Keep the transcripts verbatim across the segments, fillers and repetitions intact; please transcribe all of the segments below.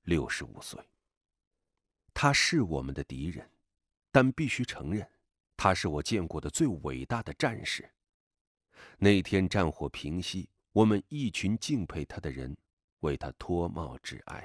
六十五岁。他是我们的敌人，但必须承认，他是我见过的最伟大的战士。那天战火平息，我们一群敬佩他的人为他脱帽致哀。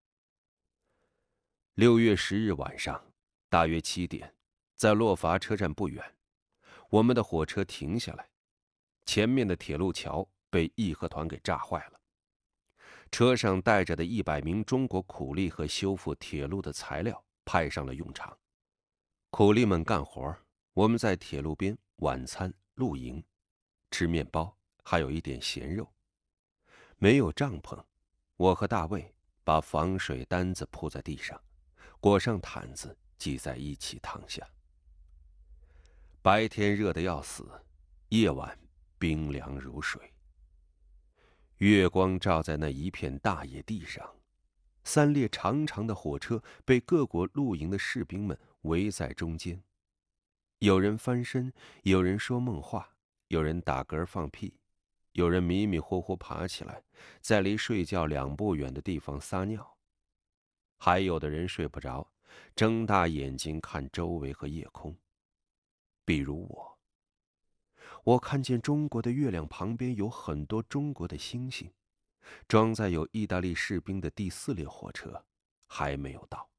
六月十日晚上，大约七点，在洛伐车站不远，我们的火车停下来，前面的铁路桥被义和团给炸坏了。车上带着的一百名中国苦力和修复铁路的材料派上了用场。苦力们干活，我们在铁路边晚餐露营，吃面包，还有一点咸肉。没有帐篷，我和大卫把防水单子铺在地上，裹上毯子，挤在一起躺下。白天热得要死，夜晚冰凉如水。月光照在那一片大野地上，三列长长的火车被各国露营的士兵们围在中间。有人翻身，有人说梦话，有人打嗝放屁，有人迷迷糊糊爬起来，在离睡觉两步远的地方撒尿。还有的人睡不着，睁大眼睛看周围和夜空。比如我，我看见中国的月亮旁边有很多中国的星星，装载有意大利士兵的第四列火车还没有到。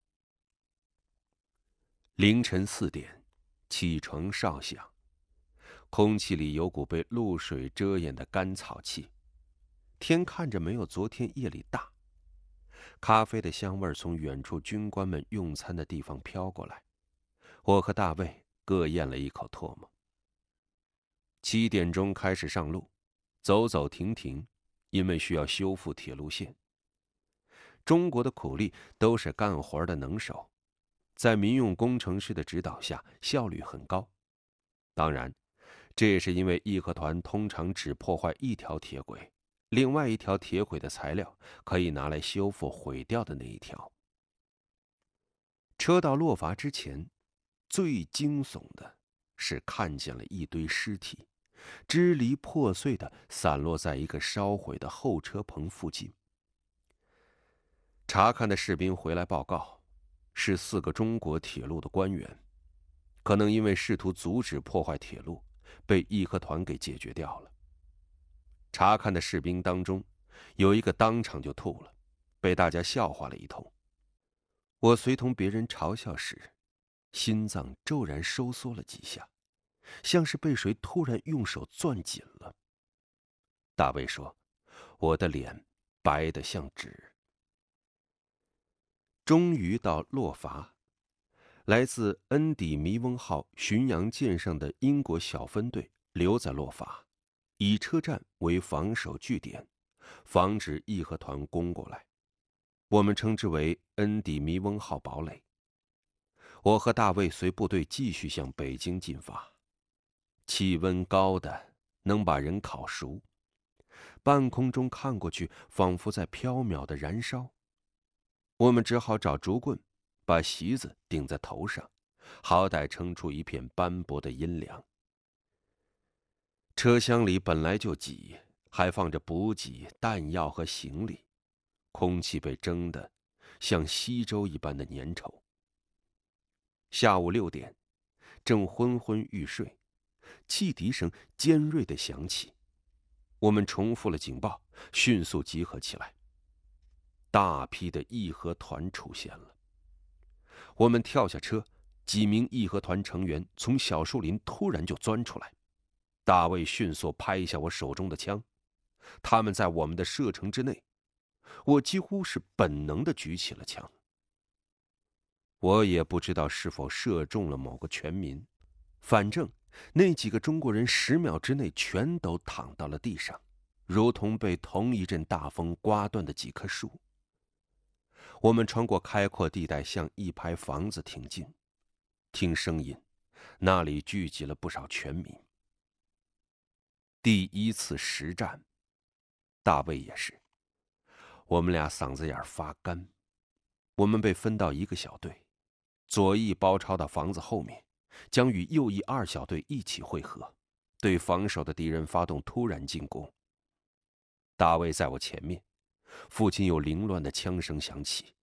凌晨四点，起床哨响，空气里有股被露水遮掩的干草气，天看着没有昨天夜里大。咖啡的香味从远处军官们用餐的地方飘过来，我和大卫各咽了一口唾沫。七点钟开始上路，走走停停，因为需要修复铁路线。中国的苦力都是干活的能手，在民用工程师的指导下，效率很高。当然，这也是因为义和团通常只破坏一条铁轨，另外一条铁轨的材料可以拿来修复毁掉的那一条。车到洛伐之前，最惊悚的是看见了一堆尸体，支离破碎的散落在一个烧毁的后车棚附近。查看的士兵回来报告，是四个中国铁路的官员，可能因为试图阻止破坏铁路，被义和团给解决掉了。查看的士兵当中，有一个当场就吐了，被大家笑话了一通。我随同别人嘲笑时，心脏骤然收缩了几下，像是被谁突然用手攥紧了。大卫说，我的脸白得像纸。终于到洛伐，来自恩底弥翁号巡洋舰上的英国小分队留在洛伐，以车站为防守据点，防止义和团攻过来。我们称之为恩底弥翁号堡垒。我和大卫随部队继续向北京进发，气温高的能把人烤熟，半空中看过去仿佛在飘渺的燃烧。我们只好找竹棍，把席子顶在头上，好歹撑出一片斑驳的阴凉。车厢里本来就挤，还放着补给、弹药和行李，空气被蒸得像稀粥一般的粘稠。下午六点，正昏昏欲睡，汽笛声尖锐地响起。我们重复了警报，迅速集合起来。大批的义和团出现了。我们跳下车，几名义和团成员从小树林突然就钻出来。大卫迅速拍一下我手中的枪，他们在我们的射程之内，我几乎是本能地举起了枪。我也不知道是否射中了某个全民，反正那几个中国人十秒之内全都躺到了地上，如同被同一阵大风刮断的几棵树。我们穿过开阔地带，向一排房子挺进，听声音，那里聚集了不少全民。第一次实战，大卫也是，我们俩嗓子眼发干。我们被分到一个小队，左翼包抄到房子后面，将与右翼二小队一起会合，对防守的敌人发动突然进攻。大卫在我前面，附近有凌乱的枪声响起，